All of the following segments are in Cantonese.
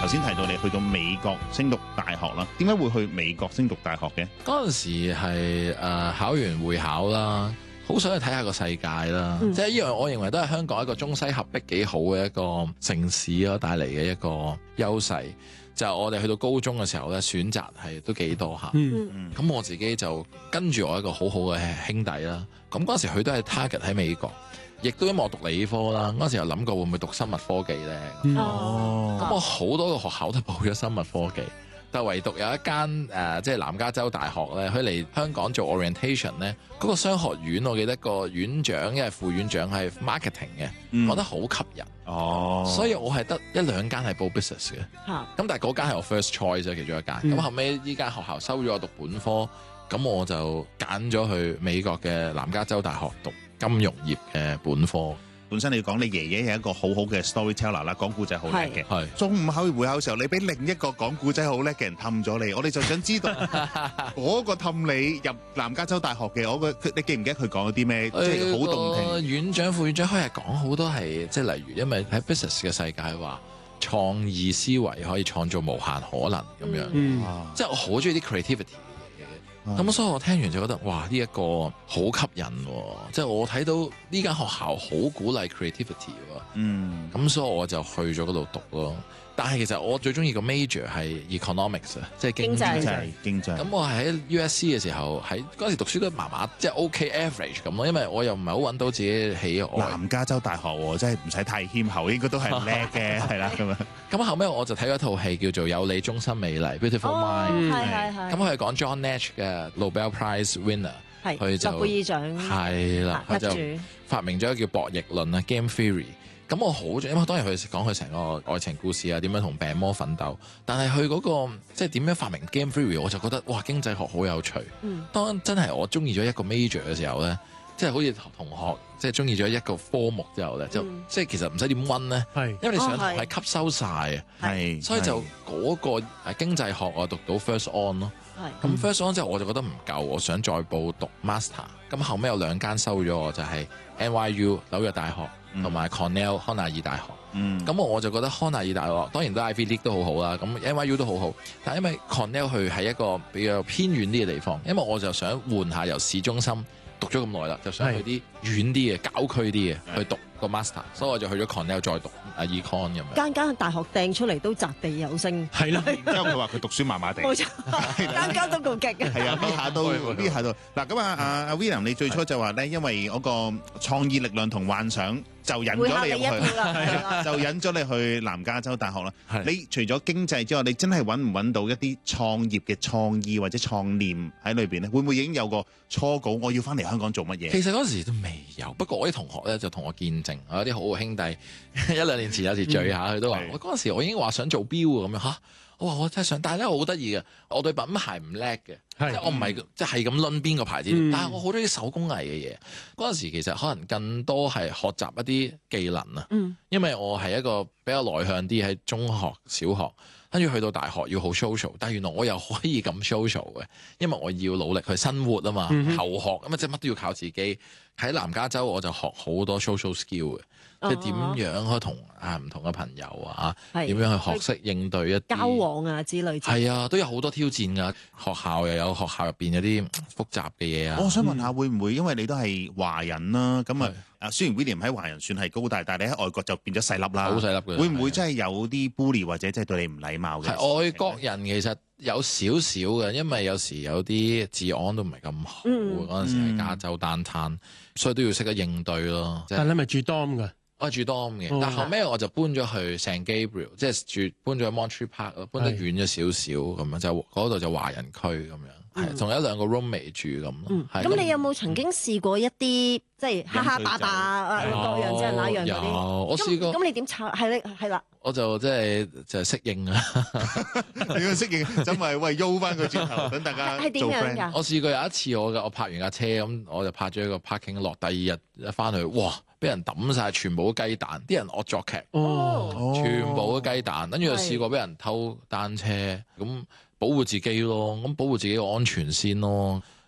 頭先提到你去到美國升讀大學啦，點解會去美國升讀大學嘅？ 嗰陣時係考完會考啦，好想去睇下個世界啦。即係呢樣，我認為都係香港一個中西合璧幾好嘅一個城市咯，帶嚟嘅一個優勢。就我哋去到高中嘅時候咧，選擇係都幾多下。咁我自己就跟住我一個好好嘅兄弟啦。咁嗰陣時佢都係 target 喺美國，亦都因為我讀理科啦。嗰陣時有諗過會唔會讀生物科技咧？咁我好多個學校都報咗生物科技。但唯獨有一間即係南加州大學咧，佢嚟香港做 orientation 咧，嗰個商學院我記得個院長因為副院長係 marketing 嘅，覺得好吸引。所以我係得一兩間係報 business 嘅。咁但係嗰間係我 first choice 其中一間。咁後尾呢間學校收咗我讀本科，咁我就揀咗去美國嘅南加州大學讀金融業嘅本科。 本身你講你爺爺係一個好好嘅 storyteller 啦，講故仔好叻嘅。 係中午考會考嘅時候，你俾另一個講故仔好叻嘅人氹咗你，我哋就想知道嗰個氹你入南加州大學嘅，你記唔記得佢講咗啲咩？即係好動聽。 院長副院長佢係講好多係即係例如，因為喺 business 嘅世界話創意思維可以創造無限可能咁樣。即係我好中意啲 creativity。咁所以我聽完就覺得哇，呢一個好吸引喎！即係我睇到呢間學校好鼓勵 creativity 喎。咁所以我就去咗嗰度讀咯。但係其實我最中意個 major 係 economics 啊，即係經濟。咁我係喺 USC 嘅時候，喺嗰時讀書都麻麻，即係 OK average 咁咯。因為我又唔係好揾到自己喜愛。 南加州大學真係唔使太謙厚，應該都係叻嘅，係啦咁樣。 咁後尾我就睇咗套戲叫做《有你終身美麗》（Beautiful Mind）。咁佢係講 John Nash 嘅 Nobel Prize winner， 佢就諾貝爾獎係啦，佢就發明咗一個叫博弈論啊 （Game Theory）。咁我好中意，因為當然佢講佢成個愛情故事啊，點樣同病魔奮鬥。但係佢嗰個即係點樣發明 Game Theory，我就覺得哇，經濟學好有趣。當真係我中意咗一個 major 嘅時候咧，即係好似同學即係中意咗一個科目之後咧，就即係其實唔使點溫咧，因為你上堂係吸收晒啊，所以就嗰個經濟學我讀到 First On 咯。咁 First On 之後我就覺得唔夠，我想再報讀 Master。咁後尾有兩間收咗我，就係 NYU 紐約大學同埋 Cornell 康奈爾大學。咁我就覺得康奈爾大學當然都 Ivy League 都好好啦，咁 NYU 都好好，但係因為 Cornell 佢係一個比較偏遠啲嘅地方，因為我就想換下由市中心讀咗咁耐啦，就想去啲遠啲嘅郊區啲嘅去讀個 master， 所以我就去咗 Cornell 再讀econ 咁樣。 間大學掟出嚟都擲地有聲。 係啦，因為佢話佢讀書麻麻地。 冇錯，間都咁勁嘅。 係啊，呢下都嗱咁阿 William， 你最初就話咧，因為嗰個創意力量同幻想就引咗你入去，就引咗你去南加州大學啦。你除咗經濟之外，你真係揾唔揾到一啲創業嘅創意或者創念喺裏邊咧？會唔會已經有個初稿？我要翻嚟香港做乜嘢？ 其實嗰時都未有，不過我啲同學咧就同我見證，我有啲好好兄弟，一兩年前有時聚下，佢都話：我嗰陣時我已經話想做錶咁樣嚇。我話我真係想，但係咧我好得意嘅，我對品牌唔叻嘅，即係我唔係即係咁論邊個牌子，但係我好中意手工藝嘅嘢。嗰陣時其實可能更多係學習一啲技能啊，因為我係一個比較內向啲喺中學、小學，跟住去到大學要好 social， 但係原來我又可以咁 social 嘅，因為我要努力去生活啊嘛，求學咁啊，即係乜都要靠自己。喺南加州我就學好多 social skill 嘅。即係點樣可以同唔同嘅朋友啊，點樣去學識應對一啲交往啊之類。 係啊，都有好多挑戰㗎。學校又有學校入邊有啲複雜嘅嘢啊。 我想問下會唔會因為你都係華人啦，咁雖然 William 喺華人算係高大，但係你喺外國就變咗細粒啦， 好細粒嘅。 會唔會真係有啲 bully 或者即係對你唔禮貌嘅？ 係外國人其實有少少嘅，因為有時有啲治安都唔係咁好。嗰陣時喺加州單攤，所以都要識得應對咯。 但係你咪住 dorm 㗎？ 我住 dorm 嘅，但後尾我就搬咗去 San Gabriel， 即係搬咗去 Monterey Park， 搬得遠咗少少咁樣，就嗰度就華人區咁樣，係仲有一兩個 roommate 住咁咯。 咁你有冇曾經試過一啲即係蝦蝦霸霸各樣即係那樣嗰啲？ 有，我試過。 咁你點炒？係啦。 我就即係適應啊！ 你要適應，就咪喂喐翻個轉頭，等大家係點樣㗎？ 我試過有一次我拍完架車咁，我就拍咗一個 parking 落，第二日一翻去，哇！俾人抌晒全部嘅雞蛋，啲人惡作劇，全部嘅雞蛋，跟住又試過俾人偷單車，咁保護自己咯，咁保護自己嘅安全先咯。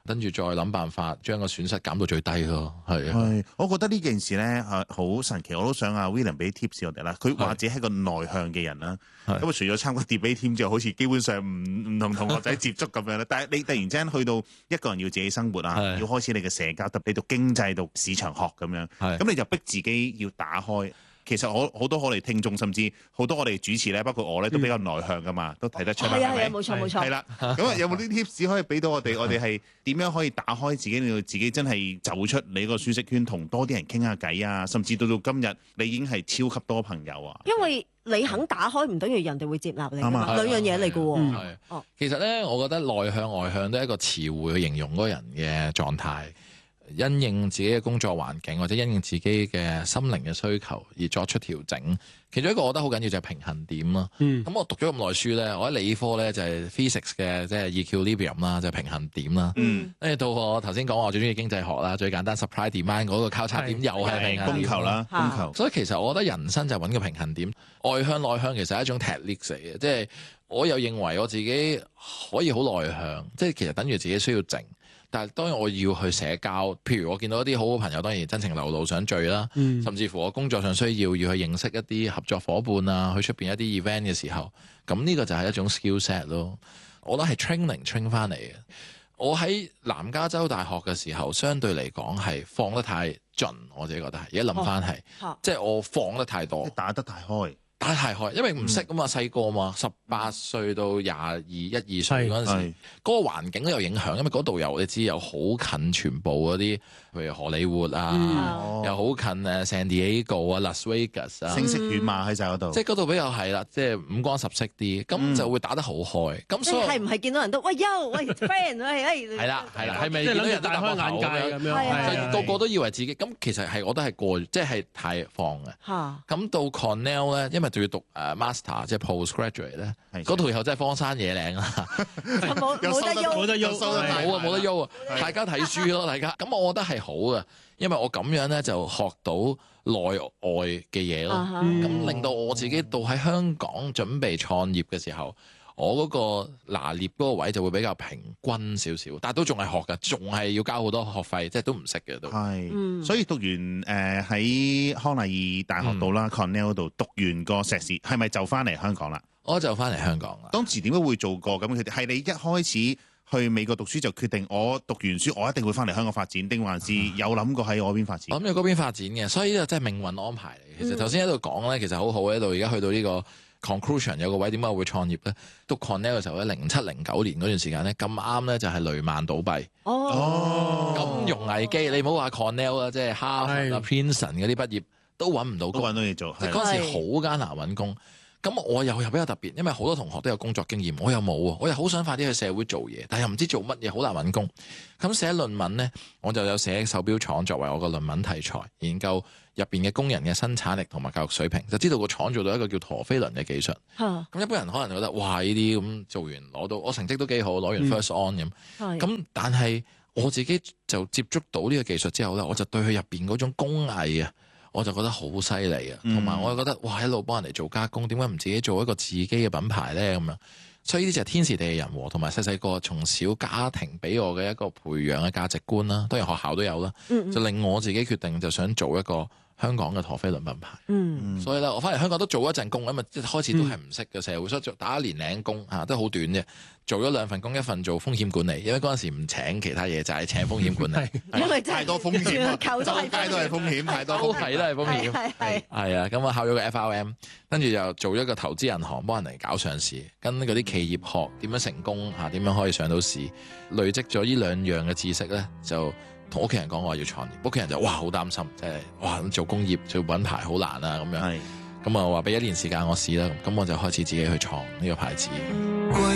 跟住再諗辦法將個損失減到最低咯。係， 我覺得呢件事咧好神奇，我都想阿 William 俾 tips 我哋啦。佢或者係個內向嘅人啦，咁啊除咗參加 debate team 之後，好似基本上唔同同學仔接觸咁樣咧。但係你突然之間去到一個人要自己生活啊，要開始你嘅社交，你讀經濟、讀市場學咁樣，咁你就逼自己要打開。其實好多我哋聽眾，甚至好多我哋主持咧，包括我咧，都比較內向噶嘛，都睇得出係咪？ 冇錯。係啦，咁有冇啲 tips 可以俾到我哋？我哋係點樣可以打開自己，令到自己真係走出你個舒適圈，同多啲人傾下偈啊？甚至到今日，你已經係超級多朋友啊！ 因為你肯打開，唔等於人哋會接納你㗎嘛，兩樣嘢嚟㗎喎。 其實咧，我覺得內向外向都係一個詞彙去形容嗰個人嘅狀態。因應自己嘅工作環境或者因應自己嘅心靈嘅需求而作出調整，其中一個我覺得好緊要就係平衡點咯。咁我讀咗咁耐書咧，我喺理科咧就係 physics 嘅即係 equilibrium 啦，就係平衡點啦。跟住到我頭先講我最中意經濟學啦，最簡單 supply demand 嗰個交叉點又係平衡點， 供求啦，供求。 所以其實我覺得人生就係揾個平衡點，外向內向其實係一種 technique 嚟嘅，即係我又認為我自己可以好內向，即係其實等於自己需要靜。但係當然我要去社交，譬如我見到一啲好好朋友，當然真情流露想聚啦，甚至乎我工作上需要去認識一啲合作伙伴啊，去出邊一啲 event 嘅時候，咁呢個就係一種 skill set 咯。我覺得係 train 翻嚟嘅。我喺南加州大學嘅時候，相對嚟講係放得太盡，我自己覺得係。而家諗翻係，即係我放得太多， 打得太開。 打太開，因為唔識啊嘛，細個嘛，18歲到22、1、2歲嗰陣時，嗰個環境都有影響，因為嗰度你知有好近全部嗰啲，譬如荷里活啊，又好近San Diego 啊、Las Vegas 啊， 聲色犬馬喺晒嗰度， 即係嗰度比較係啦，即係五光十色啲，咁就會打得好開。咁所以係唔係見到人都喂 friend 係啦，係咪見到人大開眼界咁樣？個個都以為自己咁，其實係我都係過，即係太放嘅。咁到 Cornell 咧，因為仲要讀master 即係 postgraduate 咧，嗰度又真係荒山野嶺啦， 冇得喐， 冇得喐啊！大家睇書咯，大家咁我覺得係好嘅，因為我咁樣咧就學到內外嘅嘢咯，咁令到我自己到喺香港準備創業嘅時候，我嗰個拿捏嗰個位就會比較平均少少，但係都仲係學㗎，仲係要交好多學費，即係都唔識嘅都。 係，所以讀完喺康奈爾大學度啦，Cornell 度讀完個碩士，係咪就翻嚟香港啦？ 我就翻嚟香港啦。當時點解會做過咁嘅決定？係你一開始去美國讀書就決定，我讀完書我一定會翻嚟香港發展，定還是有諗過喺我邊發展？ 我諗住嗰邊發展嘅，所以呢個真係命運安排嚟。其實頭先喺度講咧，其實好好喺度，而家去到呢個 conclusion 有個位，點解我會創業咧？讀 Cornell 嘅時候咧，07、09年嗰段時間咧，咁啱咧就係雷曼倒閉。金融危機，你唔好話 Cornell 啦，即係哈佛啊、Princeton 嗰啲畢業都揾唔到工， 都揾到嘢做。 即係嗰陣時好艱難揾工。咁我又比較特別，因為好多同學都有工作經驗，我又冇喎，我又好想快啲去社會做嘢，但又唔知做乜嘢，好難揾工。咁寫論文呢，我就有寫手錶廠作為我個論文題材，研究入邊嘅工人嘅生產力同埋教育水平，就知道個廠做到一個叫陀飛輪嘅技術。咁一般人可能覺得哇，呢啲咁做完攞到，我成績都幾好，攞完 first on 咁。咁但係我自己就接觸到呢個技術之後呢，我就對佢入邊嗰種工藝啊，我就覺得好犀利啊，同埋我又覺得哇，一路幫人哋做加工，點解唔自己做一個自己嘅品牌咧？咁樣，所以呢啲就係天時地利人和，同埋細細個從小家庭俾我嘅一個培養嘅價值觀啦，當然學校都有啦，就令我自己決定就想做一個香港嘅陀飛輪品牌。所以咧，我翻嚟香港都做一陣工，因為即係開始都係唔識嘅社會，所以打1年零工嚇，都好短啫。做咗2份工，一份做風險管理，因為嗰陣時唔請其他嘢，就係請風險管理。 因為太多風險，周街都係風險，太多都係風險。係啊，咁我考咗個 FRM， 跟住又做咗個投資銀行，幫人嚟搞上市，跟嗰啲企業學點樣成功嚇，點樣可以上到市，累積咗呢2樣嘅知識咧，就同屋企人講我話要創業，屋企人就哇好擔心，即係哇做工業做品牌好難啊咁樣。咁啊話俾1年時間我試啦，咁我就開始自己去創呢個牌子。